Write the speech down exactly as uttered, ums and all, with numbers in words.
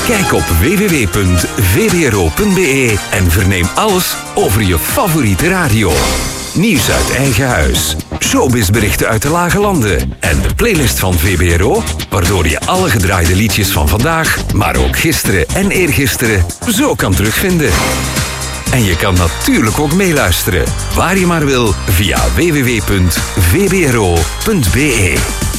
Kijk op w w w punt v b r o punt b e en verneem alles over je favoriete radio. Nieuws uit eigen huis, showbizberichten uit de lage landen en de playlist van V B R O, waardoor je alle gedraaide liedjes van vandaag, maar ook gisteren en eergisteren, zo kan terugvinden. En je kan natuurlijk ook meeluisteren, waar je maar wil, via w w w punt v b r o punt b e.